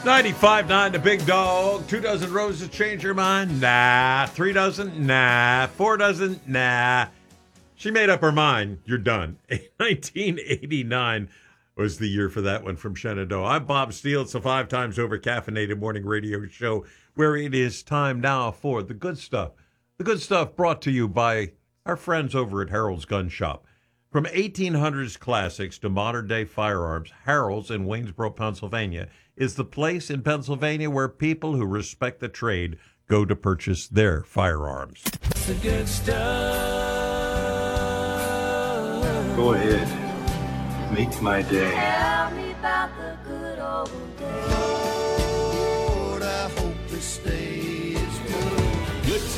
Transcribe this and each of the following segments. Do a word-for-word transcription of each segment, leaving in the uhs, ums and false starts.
ninety-five point nine The Big Dog. Two dozen roses change your mind? Nah. Three dozen? Nah. Four dozen? Nah. She made up her mind. You're done. nineteen eighty-nine was the year for that one from Shenandoah. I'm Bob Steele. It's a five times over caffeinated morning radio show where it is time now for the good stuff. The good stuff brought to you by our friends over at Harold's Gun Shop. From eighteen hundreds classics to modern-day firearms, Harold's in Waynesboro, Pennsylvania, is the place in Pennsylvania where people who respect the trade go to purchase their firearms. The good stuff. Go ahead. Make my day. Tell me about the good old days. Lord, I hope this day is good. Good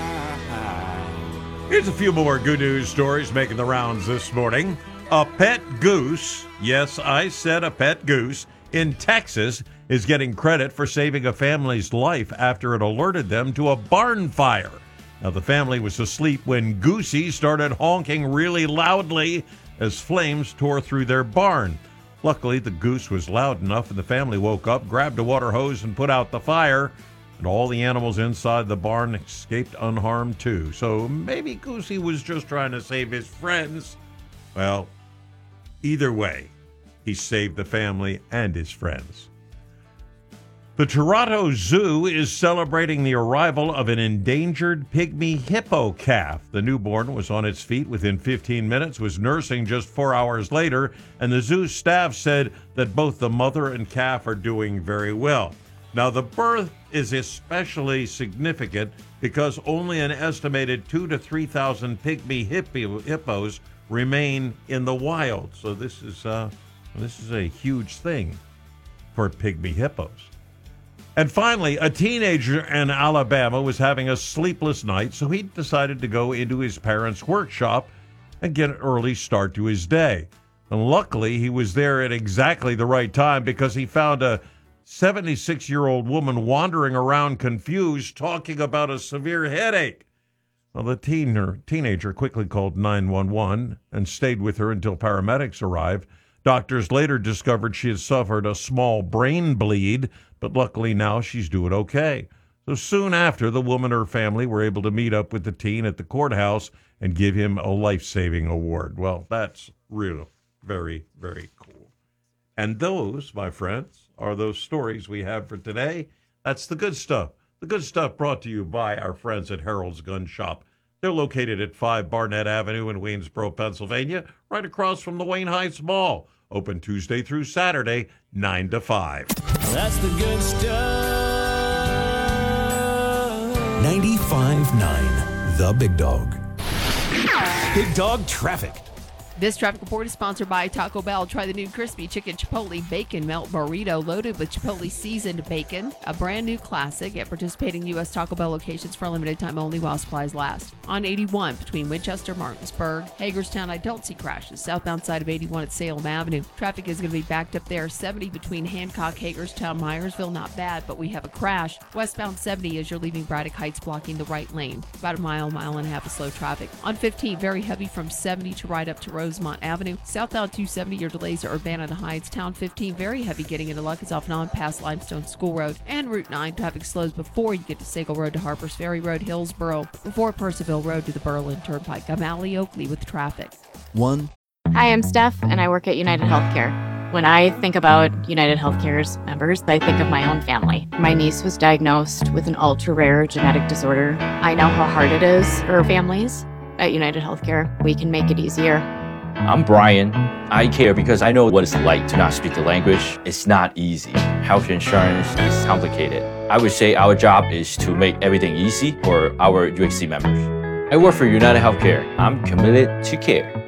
time. Here's a few more good news stories making the rounds this morning. A pet goose, yes, I said a pet goose, in Texas is getting credit for saving a family's life after it alerted them to a barn fire. Now, the family was asleep when Goosey started honking really loudly as flames tore through their barn. Luckily, the goose was loud enough and the family woke up, grabbed a water hose, and put out the fire. And all the animals inside the barn escaped unharmed, too. So maybe Goosey was just trying to save his friends. Well, either way, he saved the family and his friends. The Toronto Zoo is celebrating the arrival of an endangered pygmy hippo calf. The newborn was on its feet within fifteen minutes, was nursing just four hours later, and the zoo staff said that both the mother and calf are doing very well. Now, the birth is especially significant because only an estimated two to three thousand pygmy hippos remain in the wild. So this is uh, this is a huge thing for pygmy hippos. And finally, a teenager in Alabama was having a sleepless night, so he decided to go into his parents' workshop and get an early start to his day. And luckily, he was there at exactly the right time because he found a seventy-six-year-old woman wandering around confused, talking about a severe headache. Well, the teener, teenager quickly called nine one one and stayed with her until paramedics arrived. Doctors later discovered she had suffered a small brain bleed, but luckily now she's doing okay. So soon after, the woman and her family were able to meet up with the teen at the courthouse and give him a life-saving award. Well, that's real, very, very cool. And those, my friends, are those stories we have for today. That's the good stuff. The good stuff brought to you by our friends at Harold's Gun Shop. They're located at five Barnett Avenue in Waynesboro, Pennsylvania, right across from the Wayne Heights Mall. Open Tuesday through Saturday, nine to five. That's the good stuff. ninety-five point nine The Big Dog. Big Dog Traffic. This traffic report is sponsored by Taco Bell. Try the new crispy chicken chipotle bacon melt burrito loaded with chipotle seasoned bacon. A brand new classic at participating U S Taco Bell locations for a limited time only while supplies last. On eighty-one between Winchester, Martinsburg, Hagerstown, I don't see crashes. Southbound side of eighty-one at Salem Avenue. Traffic is going to be backed up there. seventy between Hancock, Hagerstown, Myersville, not bad, but we have a crash. Westbound seventy as you're leaving Braddock Heights, blocking the right lane. About a mile, mile and a half of slow traffic. On fifteen, very heavy from seventy to right up to Rosemont Avenue. Southbound two seventy, your delays are Urbana to Heights. Town fifteen, very heavy getting into Lucas off and on past Limestone School Road. And Route nine, traffic slows before you get to Sagal Road to Harpers Ferry Road, Hillsboro, before Percival Road to the Berlin Turnpike. I'm Allie Oakley with traffic. One. Hi, I'm Steph, and I work at United Healthcare. When I think about United Healthcare's members, I think of my own family. My niece was diagnosed with an ultra-rare genetic disorder. I know how hard it is for families. At United Healthcare, we can make it easier. I'm Brian. I care because I know what it's like to not speak the language. It's not easy. Health insurance is complicated. I would say our job is to make everything easy for our U H C members. I work for United Healthcare. I'm committed to care.